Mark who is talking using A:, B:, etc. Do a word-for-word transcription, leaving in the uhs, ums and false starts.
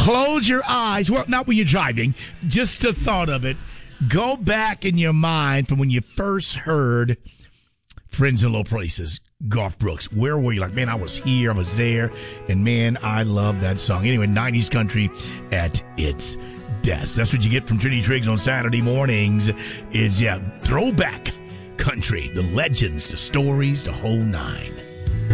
A: Close your eyes. Well, not when you're driving. Just the thought of it. Go back in your mind from when you first heard Friends in Low Places, Garth Brooks. Where were you? Like, man, I was here, I was there, and man, I love that song. Anyway, nineties country at its best. That's what you get from Trinity Triggs on Saturday mornings. Is, yeah, throwback country, the legends, the stories, the whole nine.